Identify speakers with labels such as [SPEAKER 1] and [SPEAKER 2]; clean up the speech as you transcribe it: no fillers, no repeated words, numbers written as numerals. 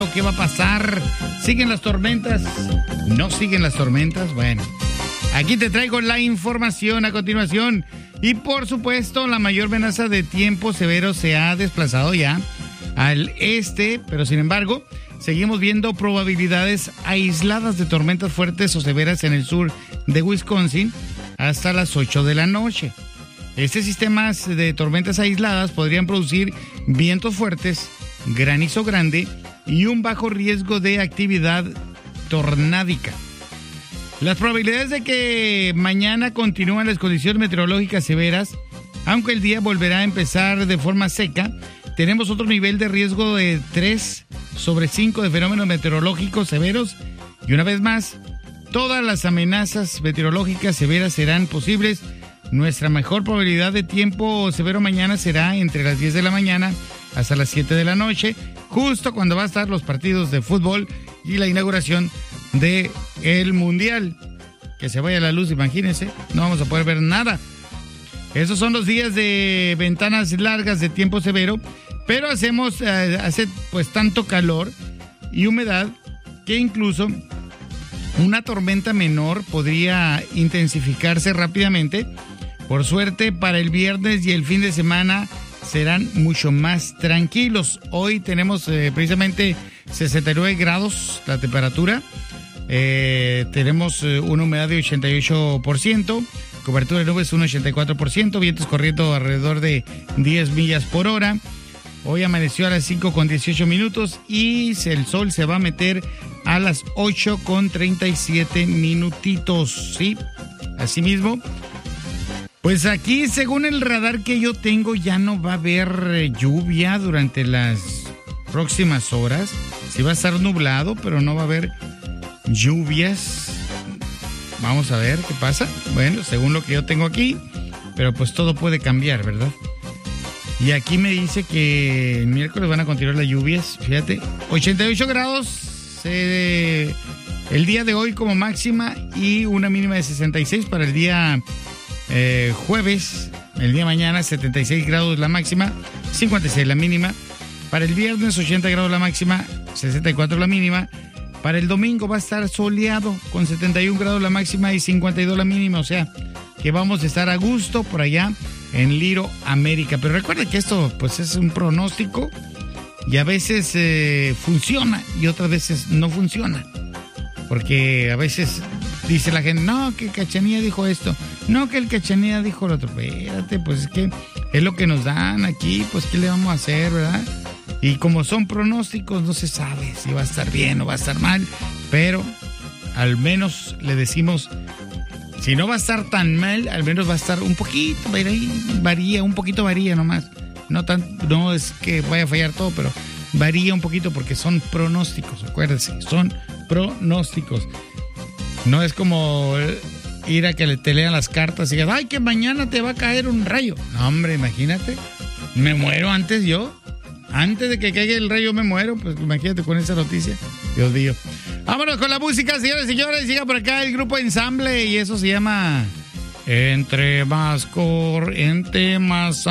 [SPEAKER 1] ¿Qué va a pasar? ¿Siguen las tormentas? ¿No siguen las tormentas? Bueno, aquí te traigo la información a continuación. Y por supuesto, la mayor amenaza de tiempo severo se ha desplazado ya al este, pero sin embargo, seguimos viendo probabilidades aisladas de tormentas fuertes o severas en el sur de Wisconsin hasta las 8 de la noche. Este sistema de tormentas aisladas podrían producir vientos fuertes, granizo grande y un bajo riesgo de actividad tornádica. Las probabilidades de que mañana continúen las condiciones meteorológicas severas, aunque el día volverá a empezar de forma seca, tenemos otro nivel de riesgo de 3/5 de fenómenos meteorológicos severos y una vez más, todas las amenazas meteorológicas severas serán posibles. Nuestra mejor probabilidad de tiempo severo mañana será entre las 10 de la mañana hasta las 7 de la noche, justo cuando va a estar los partidos de fútbol y la inauguración del Mundial. Que se vaya la luz, imagínense, no vamos a poder ver nada. Esos son los días de ventanas largas de tiempo severo, pero hace pues tanto calor y humedad que incluso una tormenta menor podría intensificarse rápidamente. Por suerte, para el viernes y el fin de semana serán mucho más tranquilos. Hoy tenemos precisamente 69 grados la temperatura. Tenemos una humedad de 88%, cobertura de nubes un 84%, vientos corriendo alrededor de 10 millas por hora. Hoy amaneció a las 5:18 y el sol se va a meter a las 8:37, ¿sí? Asimismo, pues aquí, según el radar que yo tengo, ya no va a haber lluvia durante las próximas horas. Sí va a estar nublado, pero no va a haber lluvias. Vamos a ver qué pasa. Bueno, según lo que yo tengo aquí, pero pues todo puede cambiar, ¿verdad? Y aquí me dice que el miércoles van a continuar las lluvias. Fíjate, 88 grados el día de hoy como máxima y una mínima de 66 para el día jueves. El día de mañana 76 grados la máxima, 56 la mínima. Para el viernes 80 grados la máxima, 64 la mínima. Para el domingo va a estar soleado con 71 grados la máxima y 52 la mínima. O sea que vamos a estar a gusto por allá en Little América. Pero recuerden que esto pues es un pronóstico y a veces funciona y otras veces no funciona. Porque a veces dice la gente, no, que Cachanilla dijo esto, no, que el Cachanilla dijo lo otro. Espérate, pues es que es lo que nos dan aquí, pues ¿qué le vamos a hacer, verdad? Y como son pronósticos, no se sabe si va a estar bien o va a estar mal, pero al menos le decimos, si no va a estar tan mal, al menos va a estar un poquito, varía, un poquito varía nomás. No es que vaya a fallar todo, pero varía un poquito porque son pronósticos, acuérdense, son pronósticos. No es como ir a que te lean las cartas y digas, ay, que mañana te va a caer un rayo. No, hombre, imagínate, me muero antes yo. Antes de que caiga el rayo me muero, pues imagínate con esa noticia. Dios mío. Vámonos con la música, señores y señores. Siga por acá el grupo Ensamble y eso se llama Entre más